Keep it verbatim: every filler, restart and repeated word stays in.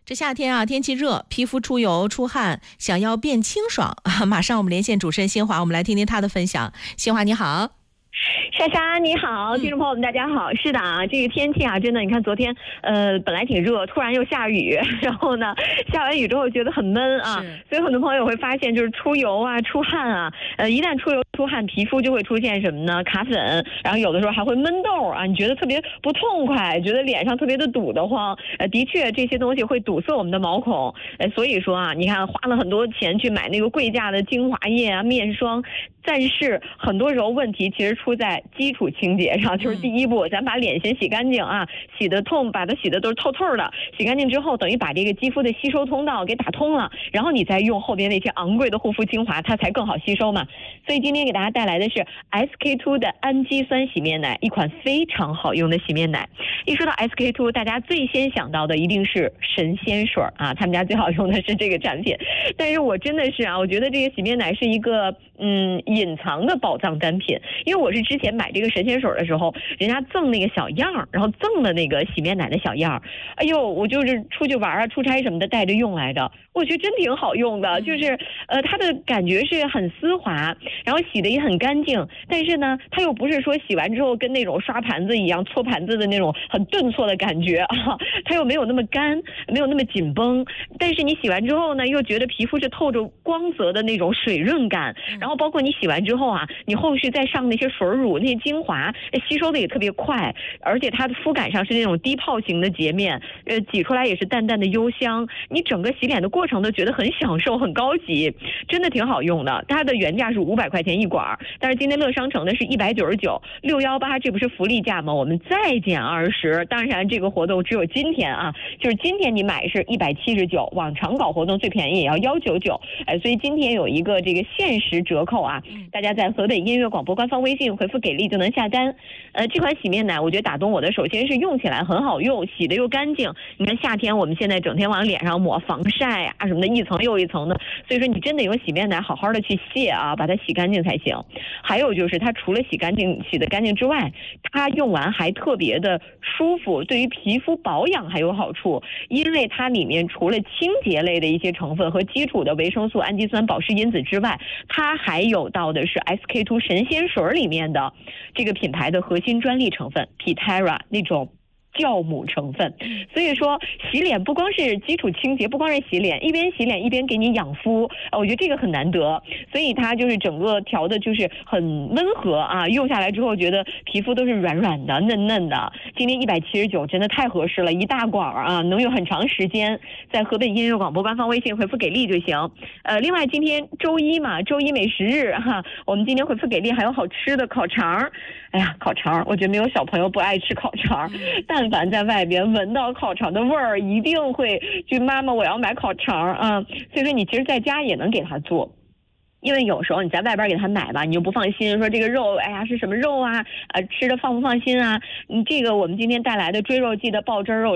这夏天啊，天气热，皮肤出油出汗，想要变清爽啊！马上我们连线主持人新华，我们来听听她的分享。新华你好。 莎莎你好，听众朋友们大家好。是的啊，这个天气啊，真的，你看昨天呃本来挺热，突然又下雨，然后呢下完雨之后觉得很闷啊，所以很多朋友会发现就是出油啊、出汗啊，呃一旦出油出汗，皮肤就会出现什么呢？卡粉，然后有的时候还会闷痘啊，你觉得特别不痛快，觉得脸上特别的堵得慌。呃，的确这些东西会堵塞我们的毛孔，呃，所以说啊，你看花了很多钱去买那个贵价的精华液啊、面霜。但是很多时候问题其实出在基础清洁上，就是第一步，咱把脸先洗干净啊，洗得痛，把它洗的都是透透的。洗干净之后，等于把这个肌肤的吸收通道给打通了，然后你再用后边那些昂贵的护肤精华，它才更好吸收嘛。所以今天给大家带来的是 S K two 的氨基酸洗面奶，一款非常好用的洗面奶。一说到 S K two， 大家最先想到的一定是神仙水啊，他们家最好用的是这个产品。但是我真的是啊，我觉得这个洗面奶是一个嗯。隐藏的宝藏单品，因为我是之前买这个神仙水的时候，人家赠那个小样，然后赠了那个洗面奶的小样，哎呦，我就是出去玩啊、出差什么的带着用来的，我觉得真挺好用的，就是呃，它的感觉是很丝滑，然后洗的也很干净，但是呢，它又不是说洗完之后跟那种刷盘子一样搓盘子的那种很顿挫的感觉啊，它又没有那么干，没有那么紧绷，但是你洗完之后呢，又觉得皮肤是透着光泽的那种水润感，然后包括你洗完之后啊，你后续再上那些水乳、那些精华，吸收的也特别快，而且它的肤感上是那种低泡型的洁面，呃，挤出来也是淡淡的幽香，你整个洗脸的过程都觉得很享受、很高级，真的挺好用的。它的原价是五百块钱一管，但是今天乐商城的是一百九十九，六幺八，这不是福利价吗？我们再减二十。当然，这个活动只有今天啊，就是今天你买是一百七十九，往常搞活动最便宜也要一九九，哎，所以今天有一个这个限时折扣啊。大家在河北音乐广播官方微信回复给力就能下单。呃，这款洗面奶我觉得打动我的，首先是用起来很好用，洗的又干净。你看夏天我们现在整天往脸上抹防晒啊什么的，一层又一层的，所以说你真得用洗面奶好好的去卸啊，把它洗干净才行。还有就是它除了洗干净、洗得干净之外，它用完还特别的舒服，对于皮肤保养还有好处，因为它里面除了清洁类的一些成分和基础的维生素、氨基酸、保湿因子之外，它还有到的是 S K two 神仙水里面的这个品牌的核心专利成分 Pitera 那种酵母成分，所以说洗脸不光是基础清洁，不光是洗脸，一边洗脸一边给你养肤，我觉得这个很难得，所以它就是整个调的就是很温和啊，用下来之后觉得皮肤都是软软的、嫩嫩的。今天一百七十九真的太合适了，一大管啊，能用很长时间。在河北音乐广播官方微信回复给力就行。呃，另外今天周一嘛，周一美食日哈，我们今天回复给力还有好吃的烤肠。哎呀，烤肠，我觉得没有小朋友不爱吃烤肠，但凡在外边闻到烤肠的味儿，一定会去妈妈我要买烤肠啊。所以说你其实在家也能给他做。因为有时候你在外边给他买吧，你就不放心，说这个肉，哎呀是什么肉啊？呃，吃的放不放心啊？你这个我们今天带来的追肉记的爆汁肉。